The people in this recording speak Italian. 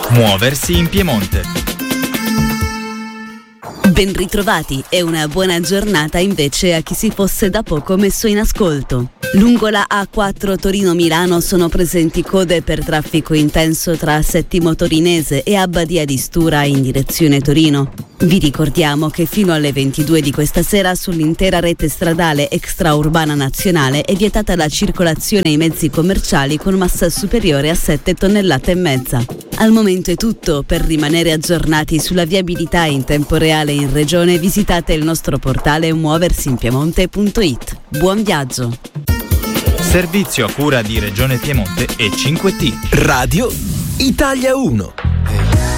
Muoversi in Piemonte. Ben ritrovati e una buona giornata invece a chi si fosse da poco messo in ascolto. Lungo la A4 Torino-Milano sono presenti code per traffico intenso tra Settimo Torinese e Abbadia di Stura in direzione Torino. Vi ricordiamo che fino alle 22 di questa sera sull'intera rete stradale extraurbana nazionale è vietata la circolazione ai mezzi commerciali con massa superiore a 7 tonnellate e mezza. Al momento è tutto. Per rimanere aggiornati sulla viabilità in tempo reale in regione visitate il nostro portale muoversinpiemonte.it. Buon viaggio! Servizio a cura di Regione Piemonte e 5T. Radio Italia 1.